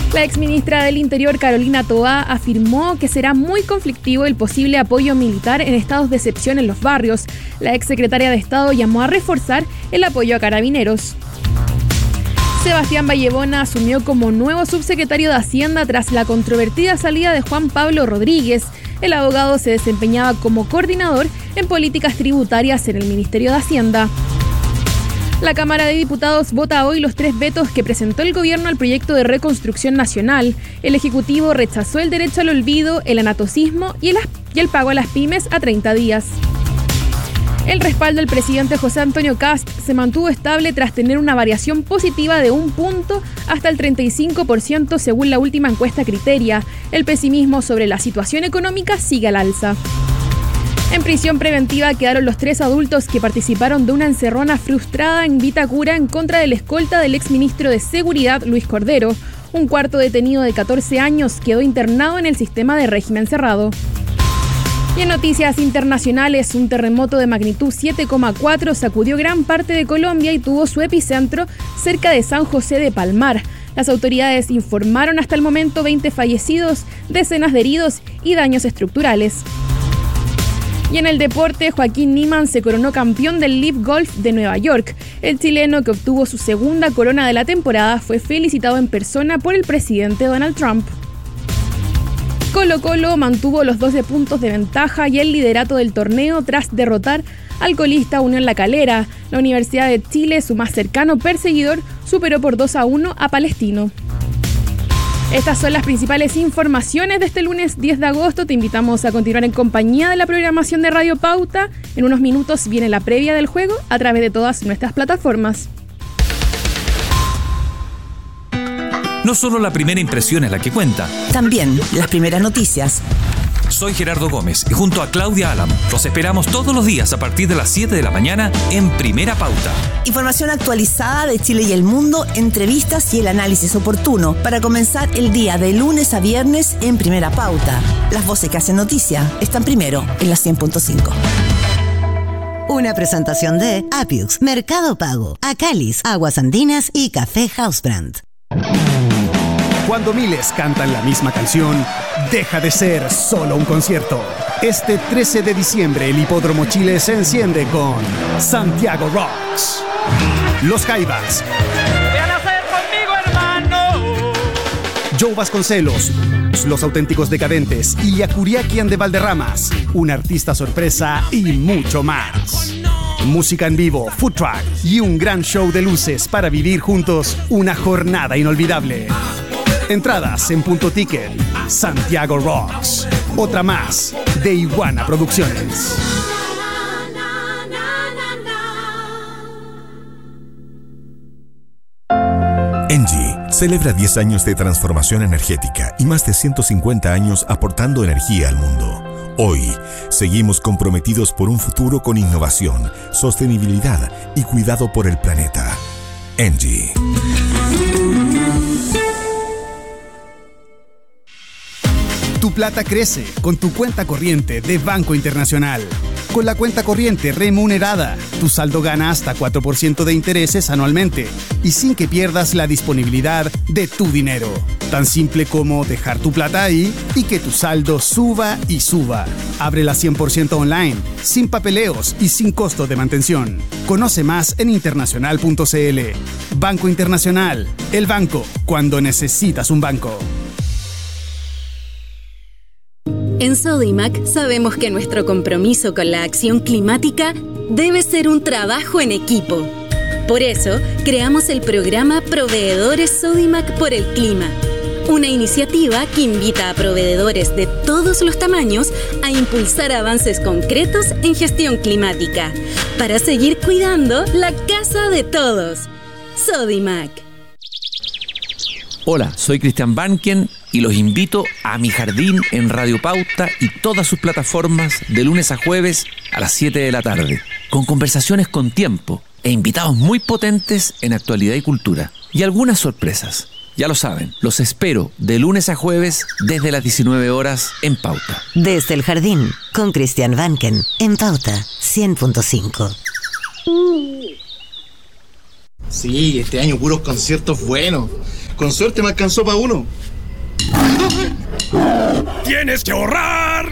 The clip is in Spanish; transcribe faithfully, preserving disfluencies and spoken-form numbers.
La exministra del Interior, Carolina Toá, afirmó que será muy conflictivo el posible apoyo militar en estados de excepción en los barrios. La exsecretaria de Estado llamó a reforzar el apoyo a carabineros. Sebastián Vallebona asumió como nuevo subsecretario de Hacienda tras la controvertida salida de Juan Pablo Rodríguez. El abogado se desempeñaba como coordinador en políticas tributarias en el Ministerio de Hacienda. La Cámara de Diputados vota hoy los tres vetos que presentó el gobierno al proyecto de reconstrucción nacional. El Ejecutivo rechazó el derecho al olvido, el anatocismo y el, y el pago a las pymes a treinta días. El respaldo del presidente José Antonio Kast se mantuvo estable tras tener una variación positiva de un punto hasta el treinta y cinco por ciento según la última encuesta Criteria. El pesimismo sobre la situación económica sigue al alza. En prisión preventiva quedaron los tres adultos que participaron de una encerrona frustrada en Vitacura en contra del escolta del exministro de Seguridad, Luis Cordero. Un cuarto detenido de catorce años quedó internado en el sistema de régimen cerrado. Y en noticias internacionales, un terremoto de magnitud siete coma cuatro sacudió gran parte de Colombia y tuvo su epicentro cerca de San José de Palmar. Las autoridades informaron hasta el momento veinte fallecidos, decenas de heridos y daños estructurales. Y en el deporte, Joaquín Niemann se coronó campeón del Live Golf de Nueva York. El chileno, que obtuvo su segunda corona de la temporada, fue felicitado en persona por el presidente Donald Trump. Colo-Colo mantuvo los doce puntos de ventaja y el liderato del torneo tras derrotar al colista Unión La Calera. La Universidad de Chile, su más cercano perseguidor, superó por dos a uno a Palestino. Estas son las principales informaciones de este lunes diez de agosto. Te invitamos a continuar en compañía de la programación de Radio Pauta. En unos minutos viene la previa del juego a través de todas nuestras plataformas. No solo la primera impresión es la que cuenta. También las primeras noticias. Soy Gerardo Gómez y junto a Claudia Alam los esperamos todos los días a partir de las siete de la mañana en Primera Pauta. Información actualizada de Chile y el mundo, entrevistas y el análisis oportuno para comenzar el día de lunes a viernes en Primera Pauta. Las voces que hacen noticia están primero en la cien punto cinco. Una presentación de Apiux, Mercado Pago, Acalis, Aguas Andinas y Café Housebrand. Cuando miles cantan la misma canción, deja de ser solo un concierto. Este trece de diciembre el Hipódromo Chile se enciende con Santiago Rocks, Los Jaivas, ¡Ven a ser conmigo, hermano! Joe Vasconcelos, Los Auténticos Decadentes y Yakuriaki and the Valderramas, un artista sorpresa y mucho más. Música en vivo, food truck y un gran show de luces para vivir juntos una jornada inolvidable. Entradas en Punto Ticket. Santiago Rocks. Otra más de Iguana Producciones. Engie celebra diez años de transformación energética y más de ciento cincuenta años aportando energía al mundo. Hoy, seguimos comprometidos por un futuro con innovación, sostenibilidad y cuidado por el planeta. Engie. Tu plata crece con tu cuenta corriente de Banco Internacional. Con la cuenta corriente remunerada, tu saldo gana hasta cuatro por ciento de intereses anualmente y sin que pierdas la disponibilidad de tu dinero. Tan simple como dejar tu plata ahí y que tu saldo suba y suba. Ábrela cien por ciento online, sin papeleos y sin costo de mantención. Conoce más en internacional punto c l. Banco Internacional, el banco cuando necesitas un banco. En Sodimac sabemos que nuestro compromiso con la acción climática debe ser un trabajo en equipo. Por eso, creamos el programa Proveedores Sodimac por el Clima, una iniciativa que invita a proveedores de todos los tamaños a impulsar avances concretos en gestión climática, para seguir cuidando la casa de todos. Sodimac. Hola, soy Cristian Banken y los invito a Mi Jardín en Radio Pauta y todas sus plataformas de lunes a jueves a las siete de la tarde, con conversaciones con tiempo e invitados muy potentes en actualidad y cultura, y algunas sorpresas. Ya lo saben, los espero de lunes a jueves desde las diecinueve horas en Pauta. Desde el Jardín, con Cristian Banken, en Pauta cien punto cinco. Sí, este año puros conciertos buenos. Con suerte me alcanzó para uno. ¡Tienes que ahorrar!